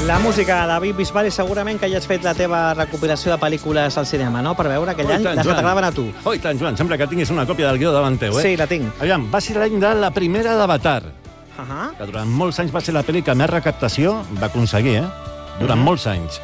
La música de David Bisbal i segurament que ja has fet la teva recopilació de pel·lícules al cinema, no? Per veure aquell any les que t'agradaven a tu. Oh, i tant, Joan, sembla que tinguis una còpia del guió davant teu, eh? Sí, la tinc. Aviam, va ser l'any de la primera d'Avatar, que durant molts anys va ser la pel·li que més recaptació va aconseguir, durant molts anys.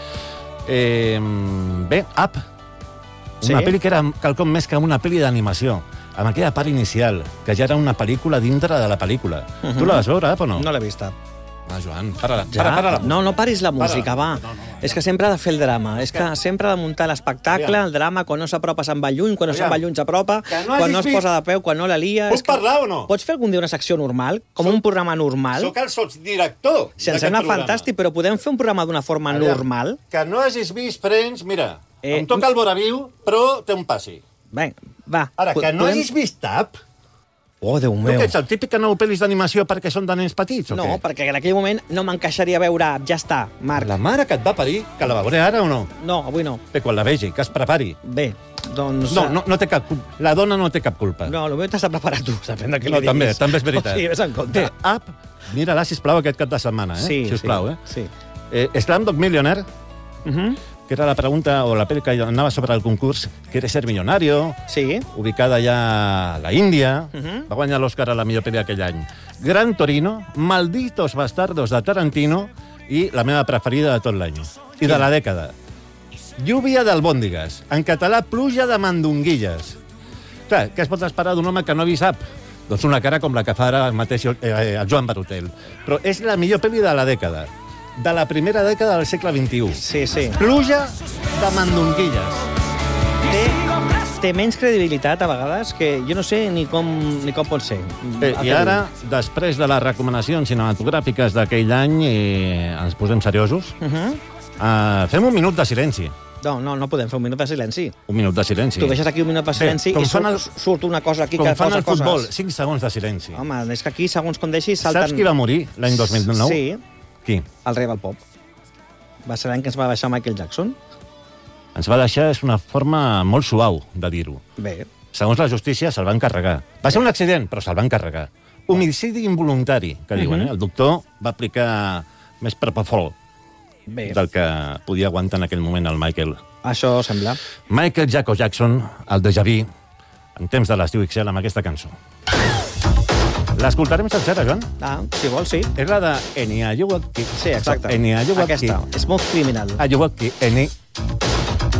Bé, Up, una pel·li que era quelcom més que una pel·li d'animació, amb aquella part inicial, que ja era una pel·lícula dintre de la pel·lícula. Tu la vas veure, Up, o no? No l'he vista. Ah, Joan, para. No paris la música, va. És que sempre ha de fer el drama. És que sempre ha de muntar l'espectacle, el drama, quan no s'apropa se'n va lluny, quan no se'n va lluny s'apropa, quan no es posa de peu, quan no la lia... Puc parlar o no? Pots fer algun dia una secció normal, com un programa normal? Soc el sotsdirector. Si em sembla fantàstic, però podem fer un programa d'una forma normal? Que no hagis vist Friends, mira, em toca el voraviu, però té un passi. Bé, va. Ara, que no hagis vist Up... Oh, Déu meu. Tu què ets, el típic que no pel·lis d'animació perquè són de nens petits, o què? No, perquè en aquell moment no m'encaixaria veure... Ja està, Marc. La mare que et va parir, que la veuré ara o no? No, avui no. Bé, quan la vegi, que es prepari. Bé, doncs... No té cap culpa. La dona no té cap culpa. No, el meu t'has de preparar tu, depèn de què li diguis. No, també és veritat. O sigui, ves en compte. Bé, Up, mira-la, sisplau, aquest cap de setmana, Sí, sisplau, sí. Slumdog Millionaire, que era la pregunta o la pel·li que anava sobre el concurs ¿Quieres ser millonario? Sí. Ubicada ja a la Índia. Va guanyar l'Oscar a la millor pel·li aquell any. Gran Torino, Malditos Bastardos de Tarantino i la meva preferida de tot l'any. I de la dècada. Lluvia d'albòndigues. En català, pluja de mandonguilles. Clar, què es pot esperar d'un home que no ha vist Up? Doncs una cara com la que fa ara mateix el Joan Barutel. Però és la millor pel·li de la dècada. De la primera dècada del segle XXI. Sí. Pluja de mandonguilles. Té menys credibilitat, a vegades, que jo no sé ni com pot ser. I ara, després de les recomanacions cinematogràfiques d'aquell any, ens posem seriosos. Fem un minut de silenci. No podem fer un minut de silenci. Un minut de silenci. Tu deixes aquí un minut de silenci i surt una cosa aquí que posa coses. Com fan al futbol, 5 segons de silenci. Home, és que aquí, segons com deixis, salten... Saps qui va morir l'any 2009? Sí. Qui? El rei del pop. Va ser l'any que ens va deixar Michael Jackson. Ens va deixar, és una forma molt suau de dir-ho. Bé. Segons la justícia, se'l van carregar. Va ser un accident, però se'l van carregar. Homicidi involuntari, que diuen, El doctor va aplicar més propofol del que podia aguantar en aquell moment el Michael. Això sembla. Michael Jaco Jackson, el déjà vu, en temps de l'estiu XL, amb aquesta cançó. L'escoltarem sencera, Joan? Si vols, sí. És la de Enya Ayuwaki. Sí, exacte. Enya Ayuwaki. Aquesta, Smooth Criminal. Ayuwaki, Enya...